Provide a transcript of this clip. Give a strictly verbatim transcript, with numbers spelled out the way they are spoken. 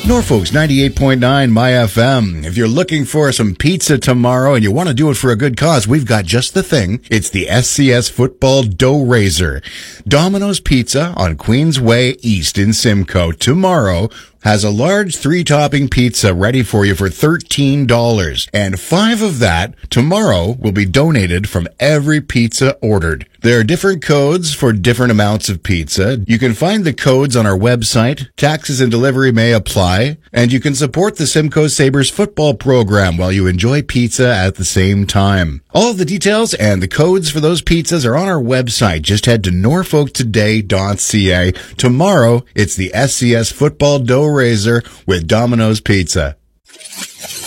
Norfolk's ninety-eight point nine My F M. If you're looking for some pizza tomorrow and you want to do it for a good cause, we've got just the thing. It's the S C S Football Dough Raiser. Domino's Pizza on Queensway East in Simcoe tomorrow has a large three-topping pizza ready for you for thirteen dollars. And five of that tomorrow will be donated from every pizza ordered. There are different codes for different amounts of pizza. You can find the codes on our website. Taxes and delivery may apply. And you can support the Simcoe Sabres football program while you enjoy pizza at the same time. All of the details and the codes for those pizzas are on our website. Just head to norfolk today dot c a. Tomorrow, it's the S C S Football Dough Raiser with Domino's Pizza.